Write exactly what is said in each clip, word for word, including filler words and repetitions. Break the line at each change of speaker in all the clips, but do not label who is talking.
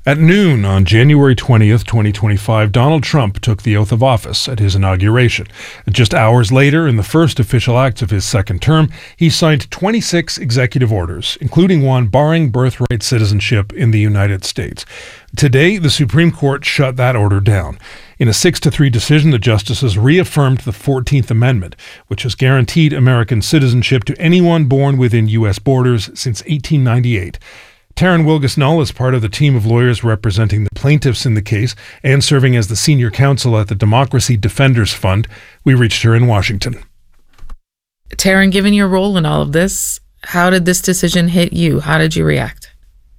At noon on January twentieth, twenty twenty-five, Donald Trump took the oath of office at his inauguration. Just hours later, in the first official acts of his second term, he signed twenty-six executive orders, including one barring birthright citizenship in the United States. Today, the Supreme Court shut that order down. In a six to three decision, the justices reaffirmed the fourteenth Amendment, which has guaranteed American citizenship to anyone born within U S borders since eighteen ninety-eight. Taryn Wilgus-Null is part of the team of lawyers representing the plaintiffs in the case and serving as the senior counsel at the Democracy Defenders Fund. We reached her in Washington.
Taryn, given your role in all of this, how did this decision hit you? How did you react?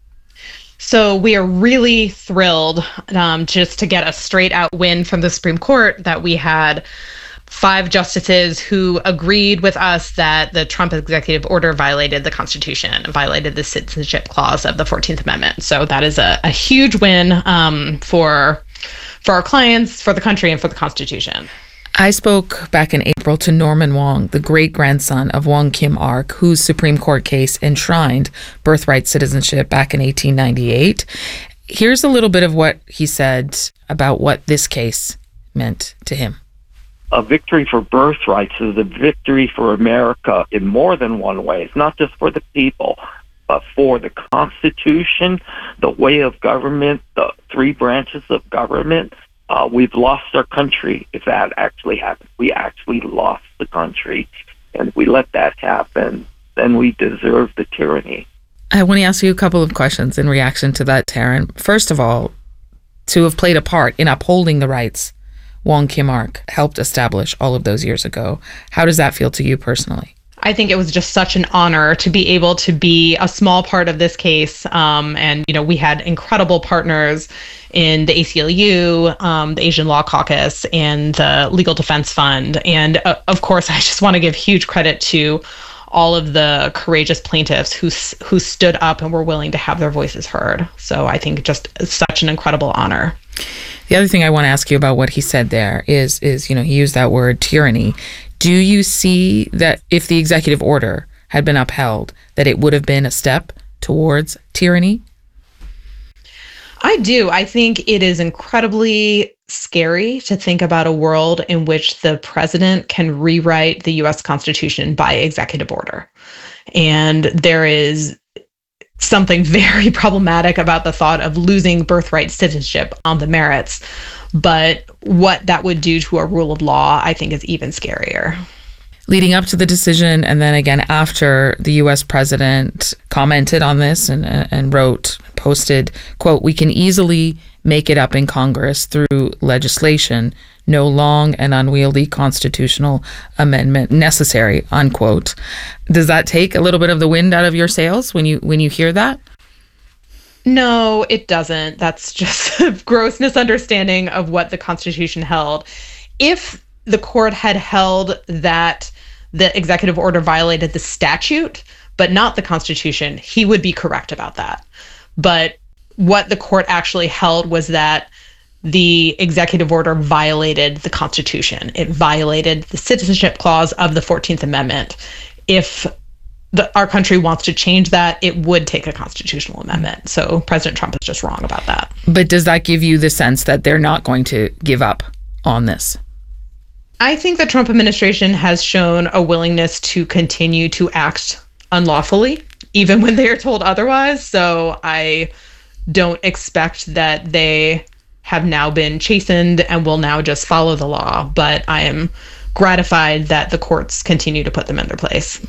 So we are really thrilled um, just to get a straight out win from the Supreme Court that we had five justices who agreed with us that the Trump executive order violated the Constitution, violated the citizenship clause of the fourteenth Amendment. So that is a, a huge win um, for for our clients, for the country, and for the Constitution.
I spoke back in April to Norman Wong, the great-grandson of Wong Kim Ark, whose Supreme Court case enshrined birthright citizenship back in eighteen ninety-eight. Here's a little bit of what he said about what this case meant to him.
A victory for birthrights is a victory for America in more than one way. It's not just for the people, but for the Constitution, the way of government, the three branches of government. Uh, we've lost our country if that actually happened. We actually lost the country, and if we let that happen, then we deserve the tyranny.
I want to ask you a couple of questions in reaction to that, Taryn. First of all, to have played a part in upholding the rights Wong Kim Ark helped establish all of those years ago. How does that feel to you personally?
I think it was just such an honor to be able to be a small part of this case. Um, and, you know, we had incredible partners in the A C L U, um, the Asian Law Caucus, and the Legal Defense Fund. And uh, of course, I just want to give huge credit to all of the courageous plaintiffs who who stood up and were willing to have their voices heard. So I think just such an incredible honor.
The other thing I want to ask you about what he said there is, is, you know, he used that word tyranny. Do you see that if the executive order had been upheld, that it would have been a step towards tyranny?
I do. I think it is incredibly scary to think about a world in which the president can rewrite the U S Constitution by executive order. And there is something very problematic about the thought of losing birthright citizenship on the merits. But what that would do to our rule of law, I think, is even scarier.
Leading up to the decision, and then again after, the U S president commented on this and, and wrote, posted, quote, "We can easily make it up in Congress through legislation. No long and unwieldy constitutional amendment necessary," unquote. Does that take a little bit of the wind out of your sails when you when you hear that?
No, it doesn't. That's just a gross misunderstanding of what the Constitution held. If the court had held that the executive order violated the statute, but not the Constitution, he would be correct about that. But what the court actually held was that the executive order violated the Constitution. It violated the citizenship clause of the fourteenth Amendment. If the, our country wants to change that, it would take a constitutional amendment. So President Trump is just wrong about that.
But does that give you the sense that they're not going to give up on this?
I think the Trump administration has shown a willingness to continue to act unlawfully, even when they are told otherwise. So I don't expect that they have now been chastened and will now just follow the law. But I am gratified that the courts continue to put them in their place.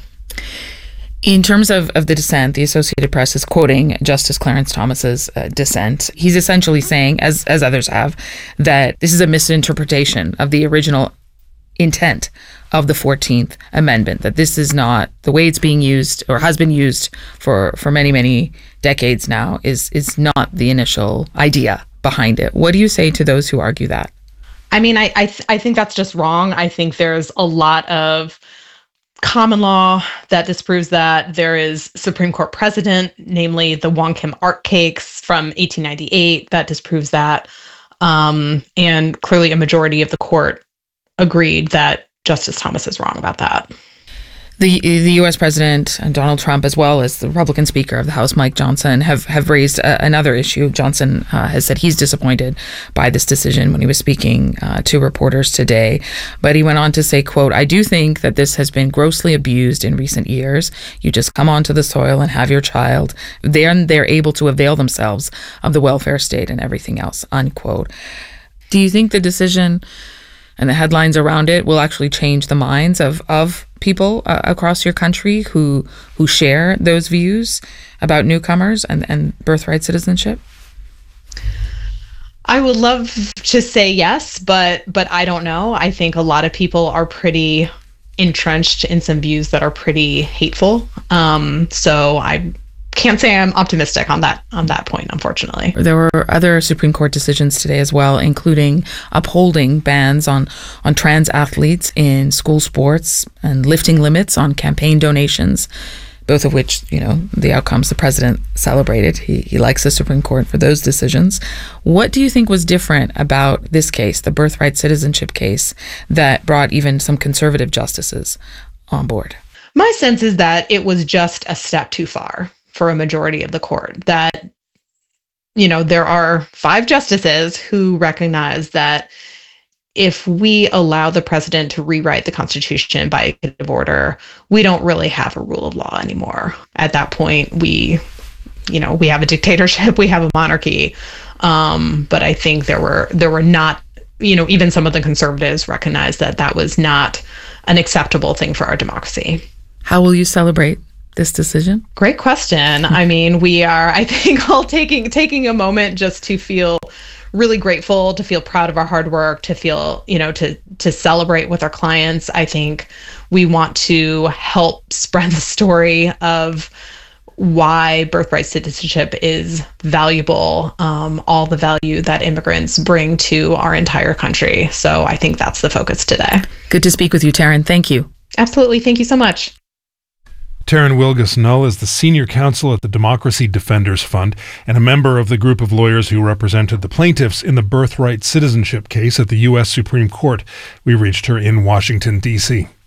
In terms of, of the dissent, the Associated Press is quoting Justice Clarence Thomas's uh, dissent. He's essentially saying, as as others have, that this is a misinterpretation of the original intent of the fourteenth Amendment, that this is not the way it's being used or has been used for, for many, many decades now is, is not the initial idea behind it. What do you say to those who argue that?
I mean, I I, th- I think that's just wrong. I think there's a lot of common law that disproves that. There is Supreme Court precedent, namely the Wong Kim Ark case from eighteen ninety-eight, that disproves that. Um, and clearly a majority of the court agreed that Justice Thomas is wrong about that.
The the U S President and Donald Trump, as well as the Republican Speaker of the House, Mike Johnson, have, have raised a, another issue. Johnson uh, has said he's disappointed by this decision when he was speaking uh, to reporters today. But he went on to say, quote, "I do think that this has been grossly abused in recent years. You just come onto the soil and have your child. Then they're able to avail themselves of the welfare state and everything else," unquote. Do you think the decision and the headlines around it will actually change the minds of, of people uh, across your country who who share those views about newcomers and, and birthright citizenship?
I would love to say yes, but but I don't know. I think a lot of people are pretty entrenched in some views that are pretty hateful. Um, so I can't say I'm optimistic on that on that point, unfortunately.
There were other Supreme Court decisions today as well, including upholding bans on, on trans athletes in school sports and lifting limits on campaign donations, both of which, you know, the outcomes the president celebrated. He, he likes the Supreme Court for those decisions. What do you think was different about this case, the birthright citizenship case, that brought even some conservative justices on board?
My sense is that it was just a step too far for a majority of the court, that, you know, there are five justices who recognize that if we allow the president to rewrite the Constitution by executive order, we don't really have a rule of law anymore. At that point, we, you know, we have a dictatorship, we have a monarchy. Um, but I think there were there were not, you know, even some of the conservatives recognized that that was not an acceptable thing for our democracy.
How will you celebrate this decision?
Great question. I mean, we are, I think, all taking taking a moment just to feel really grateful, to feel proud of our hard work, to feel, you know, to to celebrate with our clients. I think we want to help spread the story of why birthright citizenship is valuable, um, all the value that immigrants bring to our entire country. So I think that's the focus today.
Good to speak with you, Taryn. Thank you.
Absolutely. Thank you so much.
Taryn Wilgus-Null is the senior counsel at the Democracy Defenders Fund and a member of the group of lawyers who represented the plaintiffs in the birthright citizenship case at the U S Supreme Court. We reached her in Washington, D C